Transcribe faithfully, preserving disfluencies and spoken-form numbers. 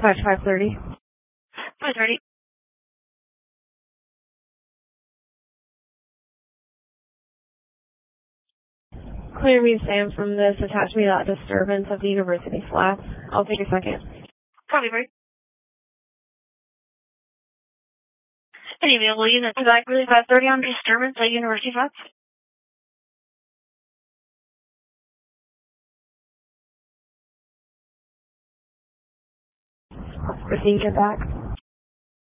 Dispatch five thirty. five thirty. Clear me, Sam, from this. Attach me to that disturbance of the University Flats. I'll take a second. Copy, Bird. Any available units back really five thirty on disturbance at University Flats? Proceed, get back.